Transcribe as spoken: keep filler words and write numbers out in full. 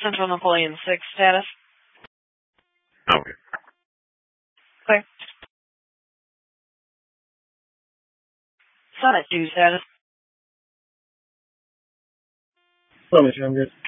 Central Napoleon six status. Okay. Clear. Summit two status. Summit, I'm good.